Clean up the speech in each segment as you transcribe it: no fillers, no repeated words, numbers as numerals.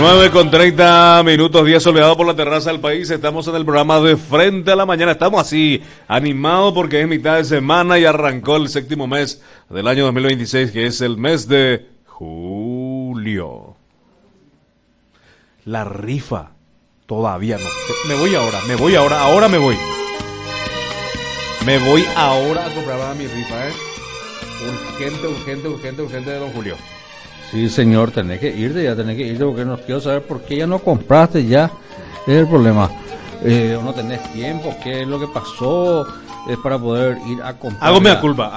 9:30, día soleado por la terraza del país. Estamos en el programa de Frente a la Mañana. Estamos así, animados porque es mitad de semana y arrancó el séptimo mes del año 2026, que es el mes de julio. La rifa todavía no. Me voy ahora, ahora me voy. Me voy ahora a comprar mi rifa, Urgente de don Julio. Sí, señor, tenés que irte porque no quiero saber por qué ya no compraste ya. Es el problema. No tenés tiempo, qué es lo que pasó para poder ir a comprar. Hágame a culpa.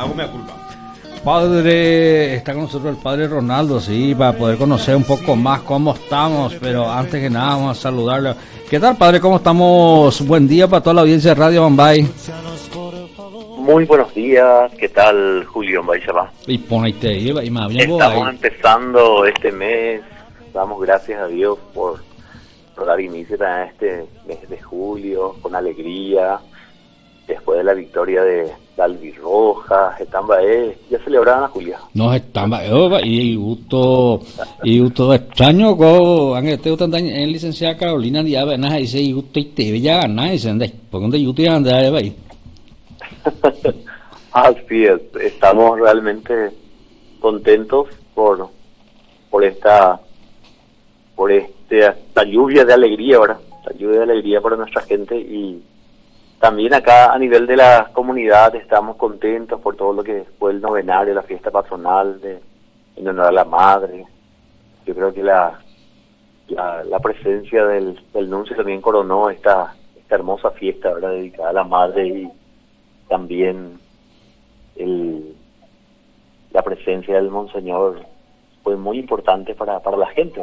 Padre, está con nosotros el padre Ronaldo, sí, para poder conocer un poco más cómo estamos, pero antes que nada vamos a saludarle. ¿Qué tal, padre? ¿Cómo estamos? Buen día para toda la audiencia de Radio Bombay. Muy buenos días, ¿qué tal, Julio Baizaba? Y ponete y más bien. Estamos empezando este mes, damos gracias a Dios por dar inicio a este mes de julio, con alegría, después de la victoria de Albirroja, ya celebraban a Julia. No, y gusto extraño, en licenciada Carolina Díaz, dice, y gusto y te ya ganar, dicen, ¿por dónde yo te andar ahí? Así es, estamos realmente contentos por esta lluvia de alegría ahora, la lluvia de alegría para nuestra gente, y también acá a nivel de la comunidad estamos contentos por todo lo que fue el novenario, la fiesta patronal en honor a la madre. Yo creo que la presencia del nuncio también coronó esta hermosa fiesta, ¿verdad?, dedicada a la madre, y también la presencia del monseñor fue muy importante para la gente.